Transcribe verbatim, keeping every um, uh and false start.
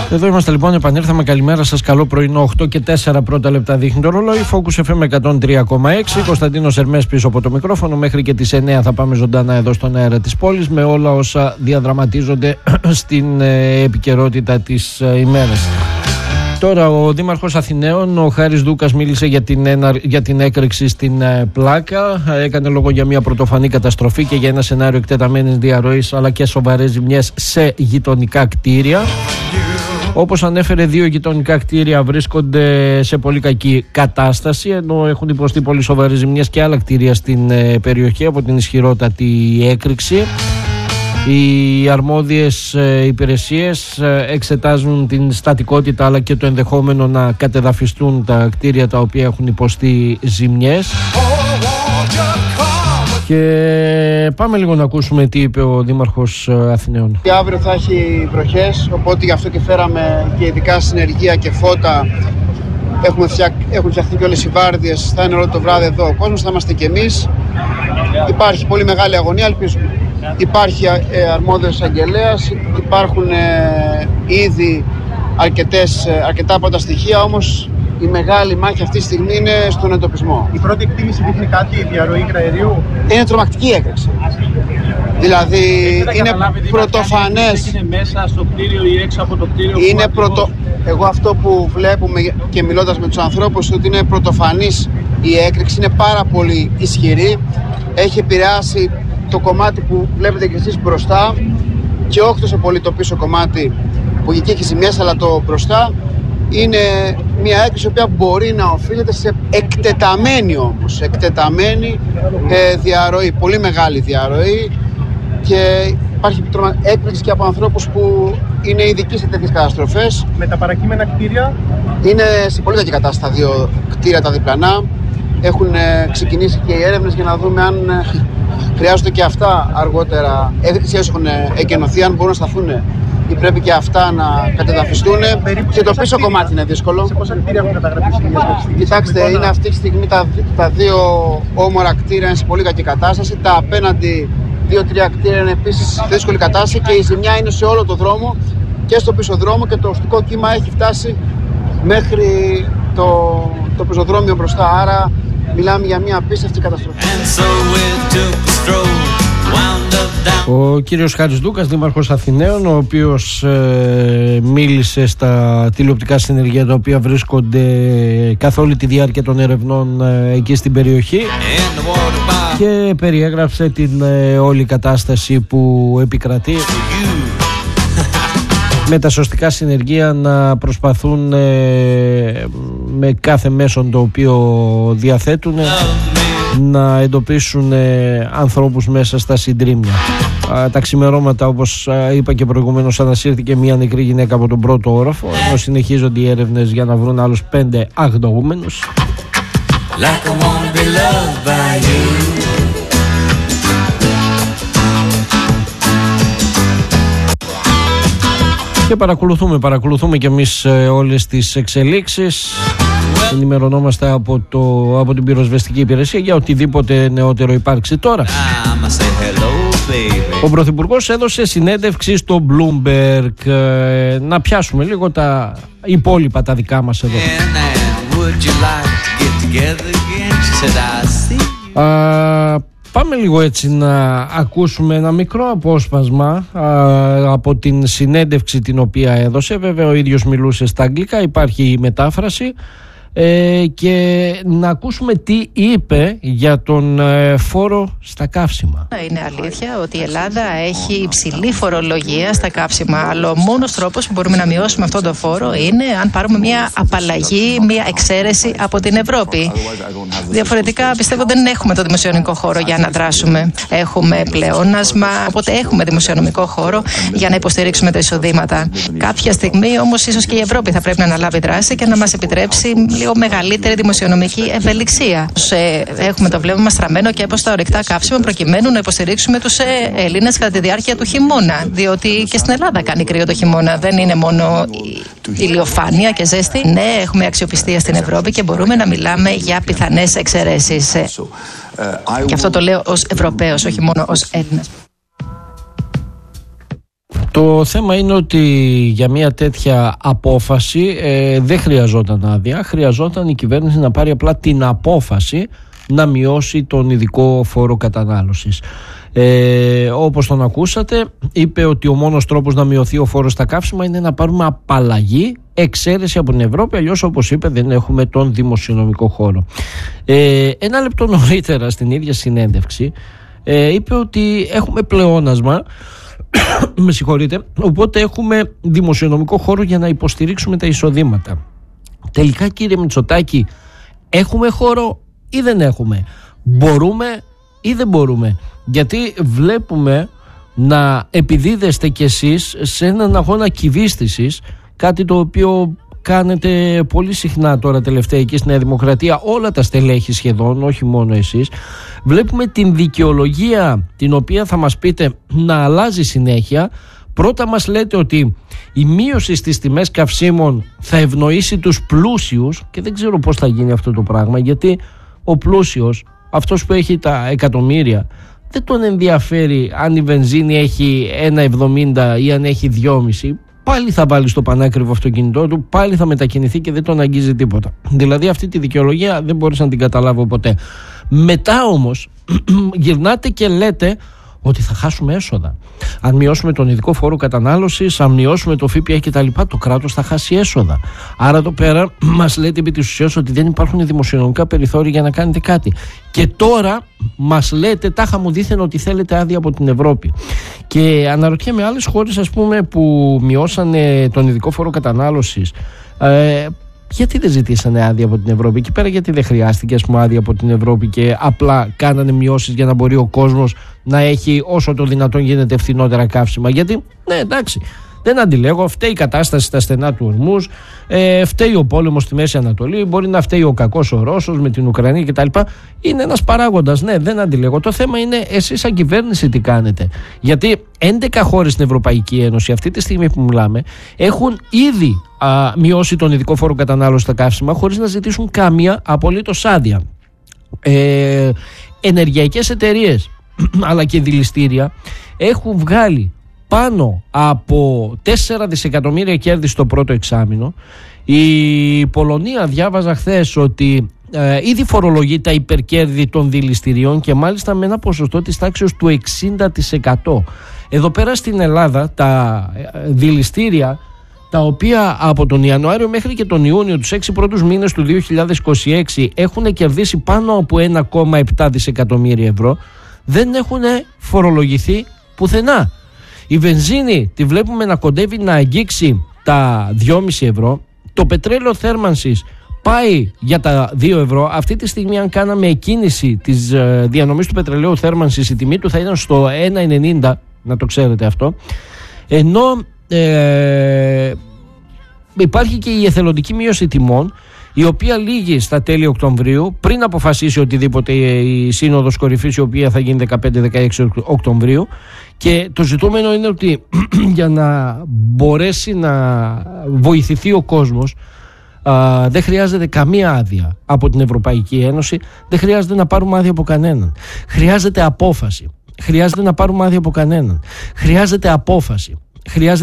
Εδώ είμαστε λοιπόν, επανήρθαμε. Καλημέρα σας, καλό πρωινό. οκτώ και τέσσερα πρώτα λεπτά δείχνει το ρολόι. Focus εφ εμ εκατόν τρία κόμμα έξι. Κωνσταντίνος Ερμές πίσω από το μικρόφωνο. Μέχρι και τις εννιά θα πάμε ζωντανά εδώ στον αέρα της πόλης με όλα όσα διαδραματίζονται στην επικαιρότητα της ημέρας. Τώρα ο Δήμαρχος Αθηναίων, ο Χάρης Δούκας, μίλησε για την, ένα, για την έκρηξη στην Πλάκα. Έκανε λόγο για μια πρωτοφανή καταστροφή και για ένα σενάριο εκτεταμένης διαρροής αλλά και σοβαρές ζημιές σε γειτονικά κτίρια. Όπως ανέφερε, δύο γειτονικά κτίρια βρίσκονται σε πολύ κακή κατάσταση, ενώ έχουν υποστεί πολύ σοβαρές ζημιές και άλλα κτίρια στην περιοχή από την ισχυρότατη έκρηξη. Οι αρμόδιες υπηρεσίες εξετάζουν την στατικότητα αλλά και το ενδεχόμενο να κατεδαφιστούν τα κτίρια τα οποία έχουν υποστεί ζημιές. Και πάμε λίγο να ακούσουμε τι είπε ο Δήμαρχος Αθηναίων. Και αύριο θα έχει βροχές, οπότε γι' αυτό και φέραμε και ειδικά συνεργεία και φώτα. Έχουμε φτιαχ... Έχουν φτιαχτεί και όλες οι βάρδιες, θα είναι όλο το βράδυ εδώ ο κόσμος, θα είμαστε και εμείς. Υπάρχει πολύ μεγάλη αγωνία, ελπίζουμε. Υπάρχει ε, αρμόδιος αγγελέας, υπάρχουν ε, ήδη αρκετές, ε, αρκετά πρώτα στοιχεία, όμως η μεγάλη μάχη αυτή τη στιγμή είναι στον εντοπισμό. Η πρώτη εκτίμηση δείχνει κάτι, η διαρροή υγραερίου. Είναι τρομακτική έκρηξη. Δηλαδή είναι πρωτοφανές. Είναι μέσα στο κτίριο ή έξω από το κτίριο. Είναι πρωτο... Εγώ αυτό που βλέπουμε και μιλώντας με τους ανθρώπους, ότι είναι πρωτοφανής η έκρηξη, είναι πάρα πολύ ισχυρή. Έχει επηρεάσει το κομμάτι που βλέπετε και εσείς μπροστά και όχι τόσο πολύ το πίσω κομμάτι που εκεί έχει ζημιές, αλλά το μπροστά είναι μια έκρηξη που μπορεί να οφείλεται σε εκτεταμένη όμως, εκτεταμένη ε, διαρροή, πολύ μεγάλη διαρροή, και υπάρχει έκρηξη και από ανθρώπους που είναι ειδικοί σε τέτοιες καταστροφές. Με τα παρακείμενα κτίρια είναι σε πολύ κακή κατάσταση τα δύο κτίρια τα διπλανά. Έχουν ε, ξεκινήσει και οι έρευνες για να δούμε αν ε, χρειάζονται και αυτά αργότερα, έτσι έχουν εκενωθεί, αν μπορούν να σταθούν ή πρέπει και αυτά να κατεδαφιστούν. Και το πίσω κομμάτι είναι δύσκολο. Σε πόσα κτίρια έχουν καταγραφεί ζημιές? Κοιτάξτε, είναι αυτή τη στιγμή τα, τα δύο όμορα κτίρια είναι σε πολύ κακή κατάσταση. Τα απέναντι δύο-τρία κτίρια είναι επίσης σε δύσκολη κατάσταση και η ζημιά είναι σε όλο το δρόμο και στο πίσω δρόμο, και το οστικό κύμα έχει φτάσει μέχρι το, το πεζοδρόμιο μπροστά. Άρα μιλάμε για μια απίστευτη καταστροφή. Ο κύριος Χάρης Δούκας, Δήμαρχος Αθηναίων, ο οποίος ε, μίλησε στα τηλεοπτικά συνεργεία τα οποία βρίσκονται καθ' όλη τη διάρκεια των ερευνών ε, εκεί στην περιοχή, και περιέγραψε την ε, όλη κατάσταση που επικρατεί, με τα σωστικά συνεργεία να προσπαθούν ε, με κάθε μέσον το οποίο διαθέτουν να εντοπίσουν ε, ανθρώπους μέσα στα συντρίμμια. Α, τα ξημερώματα, όπως α, είπα και προηγουμένως, ανασύρθηκε μια νεκρή γυναίκα από τον πρώτο όροφο, ενώ συνεχίζονται οι έρευνες για να βρουν άλλους πέντε αγνοούμενους. Και παρακολουθούμε, παρακολουθούμε και εμείς ε, όλες τις εξελίξεις. Ενημερωνόμαστε από, το, από την πυροσβεστική υπηρεσία για οτιδήποτε νεότερο υπάρξει. Τώρα, ο Πρωθυπουργός έδωσε συνέντευξη στο Bloomberg. Ε, να πιάσουμε λίγο τα υπόλοιπα τα δικά μας εδώ. Α, πάμε λίγο έτσι να ακούσουμε ένα μικρό απόσπασμα α, από την συνέντευξη την οποία έδωσε. Βέβαια ο ίδιος μιλούσε στα αγγλικά, υπάρχει η μετάφραση. Ε, και να ακούσουμε τι είπε για τον ε, φόρο στα καύσιμα. Είναι αλήθεια ότι η Ελλάδα έχει υψηλή φορολογία στα καύσιμα, αλλά ο μόνος τρόπος που μπορούμε να μειώσουμε αυτόν τον φόρο είναι αν πάρουμε μια απαλλαγή, μια εξαίρεση από την Ευρώπη. Διαφορετικά πιστεύω δεν έχουμε το δημοσιονομικό χώρο για να δράσουμε. Έχουμε πλεόνασμα, οπότε έχουμε δημοσιονομικό χώρο για να υποστηρίξουμε τα εισοδήματα. Κάποια στιγμή όμως ίσως και η Ευρώπη θα πρέπει να αναλάβει δράση και να μας επιτρέψει λίγο μεγαλύτερη δημοσιονομική ευελιξία. Έχουμε το βλέμμα μας στραμμένο και από στα ορυκτά καύσιμα προκειμένου να υποστηρίξουμε τους Έλληνες κατά τη διάρκεια του χειμώνα. Διότι και στην Ελλάδα κάνει κρύο το χειμώνα. Δεν είναι μόνο η ηλιοφάνεια και ζέστη. Ναι, έχουμε αξιοπιστία στην Ευρώπη και μπορούμε να μιλάμε για πιθανές εξαιρέσεις. Και αυτό το λέω ως Ευρωπαίος, όχι μόνο ως Έλληνας. Το θέμα είναι ότι για μια τέτοια απόφαση ε, δεν χρειαζόταν άδεια, χρειαζόταν η κυβέρνηση να πάρει απλά την απόφαση να μειώσει τον ειδικό φόρο κατανάλωσης. Ε, όπως τον ακούσατε, είπε ότι ο μόνος τρόπος να μειωθεί ο φόρος στα καύσιμα είναι να πάρουμε απαλλαγή, εξαίρεση από την Ευρώπη, αλλιώς όπως είπε δεν έχουμε τον δημοσιονομικό χώρο. Ε, ένα λεπτό νωρίτερα στην ίδια συνέντευξη ε, είπε ότι έχουμε πλεόνασμα με συγχωρείτε, οπότε έχουμε δημοσιονομικό χώρο για να υποστηρίξουμε τα εισοδήματα. Τελικά, κύριε Μητσοτάκη, έχουμε χώρο ή δεν έχουμε? Μπορούμε ή δεν μπορούμε? Γιατί βλέπουμε να επιδίδεστε κι εσείς σε έναν αγώνα κυβίστησης, κάτι το οποίο κάνετε πολύ συχνά τώρα τελευταία εκεί στη Νέα Δημοκρατία, όλα τα στελέχη σχεδόν, όχι μόνο εσείς. Βλέπουμε την δικαιολογία την οποία θα μας πείτε να αλλάζει συνέχεια. Πρώτα μας λέτε ότι η μείωση στις τιμές καυσίμων θα ευνοήσει τους πλούσιους και δεν ξέρω πώς θα γίνει αυτό το πράγμα, γιατί ο πλούσιος, αυτός που έχει τα εκατομμύρια, δεν τον ενδιαφέρει αν η βενζίνη έχει ένα εβδομήντα ή αν έχει δυόμισι. Πάλι θα βάλει στο πανάκριβο αυτοκίνητό του, πάλι θα μετακινηθεί και δεν τον αγγίζει τίποτα. Δηλαδή αυτή τη δικαιολογία δεν μπορούσα να την καταλάβω ποτέ. Μετά όμως γυρνάτε και λέτε ότι θα χάσουμε έσοδα. Αν μειώσουμε τον ειδικό φόρο κατανάλωσης, αν μειώσουμε το ΦΠΑ κτλ., το κράτος θα χάσει έσοδα. Άρα εδώ πέρα μας λέτε επί της ουσίας ότι δεν υπάρχουν δημοσιονομικά περιθώρια για να κάνετε κάτι. Και τώρα μας λέτε, τάχα μου δήθεν, ότι θέλετε άδεια από την Ευρώπη. Και αναρωτιέμαι, άλλες χώρες ας πούμε που μειώσανε τον ειδικό φόρο κατανάλωσης, ε, γιατί δεν ζητήσανε άδεια από την Ευρώπη? Εκεί πέρα γιατί δεν χρειάστηκε ας πούμε άδεια από την Ευρώπη και απλά κάνανε μειώσεις για να μπορεί ο κόσμος να έχει όσο το δυνατόν γίνεται φθηνότερα καύσιμα? Γιατί, ναι, εντάξει, δεν αντιλέγω, φταίει η κατάσταση στα στενά του Ορμούς, ε, φταίει ο πόλεμος στη Μέση Ανατολή, μπορεί να φταίει ο κακός ο Ρώσος με την Ουκρανία κτλ. Είναι ένας παράγοντας, ναι, δεν αντιλέγω. Το θέμα είναι εσείς σαν κυβέρνηση τι κάνετε. Γιατί έντεκα χώρες στην Ευρωπαϊκή Ένωση αυτή τη στιγμή που μιλάμε έχουν ήδη α, μειώσει τον ειδικό φόρο κατανάλωσης στα καύσιμα χωρίς να ζητήσουν καμία απολύτως άδεια. Ε, ενεργειακές εταιρείες αλλά και δηληστήρια έχουν βγάλει πάνω από τέσσερα δισεκατομμύρια κέρδη στο πρώτο εξάμηνο. Η Πολωνία, διάβαζα χθες ότι ε, ήδη φορολογεί τα υπερκέρδη των δηληστηριών και μάλιστα με ένα ποσοστό της τάξης του εξήντα τοις εκατό. Εδώ πέρα στην Ελλάδα τα δηληστήρια, τα οποία από τον Ιανουάριο μέχρι και τον Ιούνιο, τους έξι πρώτους μήνες του δύο χιλιάδες είκοσι έξι, έχουν κερδίσει πάνω από ένα κόμμα επτά δισεκατομμύρια ευρώ, δεν έχουν φορολογηθεί πουθενά. Η βενζίνη τη βλέπουμε να κοντεύει να αγγίξει τα δυόμισι ευρώ. Το πετρέλαιο θέρμανσης πάει για τα δύο ευρώ. Αυτή τη στιγμή αν κάναμε εκκίνηση της ε, διανομής του πετρελαίου θέρμανσης, η τιμή του θα ήταν στο ένα ενενήντα, να το ξέρετε αυτό. Ενώ ε, υπάρχει και η εθελοντική μείωση τιμών, η οποία λήγει στα τέλη Οκτωβρίου, πριν αποφασίσει οτιδήποτε η Σύνοδος Κορυφής, η οποία θα γίνει δεκαπέντε με δεκαέξι Οκτωβρίου. Και το ζητούμενο είναι ότι για να μπορέσει να βοηθηθεί ο κόσμος, α, δεν χρειάζεται καμία άδεια από την Ευρωπαϊκή Ένωση, δεν χρειάζεται να πάρουμε άδεια από κανέναν. Χρειάζεται απόφαση. Χρειάζεται να πάρουμε άδεια από κανέναν. Χρειάζεται απόφαση. Χρειάζεται